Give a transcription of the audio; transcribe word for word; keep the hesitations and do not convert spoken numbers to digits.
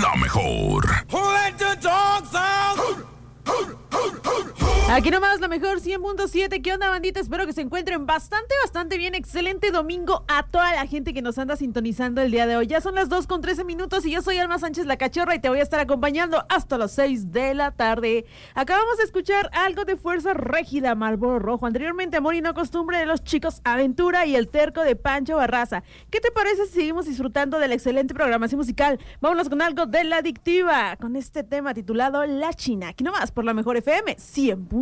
la mejor. Aquí nomás la mejor cien punto siete. ¿Qué onda, bandita? Espero que se encuentren bastante, bastante bien. Excelente domingo a toda la gente que nos anda sintonizando el día de hoy. Ya son las dos con trece minutos y yo soy Alma Sánchez la Cachorra y te voy a estar acompañando hasta las seis de la tarde. Acabamos de escuchar algo de Fuerza Régida, Marlboro Rojo. Anteriormente, Amor y No Costumbre de los Chicos Aventura y El Terco de Pancho Barraza. ¿Qué te parece si seguimos disfrutando de la excelente programación musical? Vámonos con algo de La Adictiva, con este tema titulado La China. Aquí nomás por la mejor F M cien punto siete.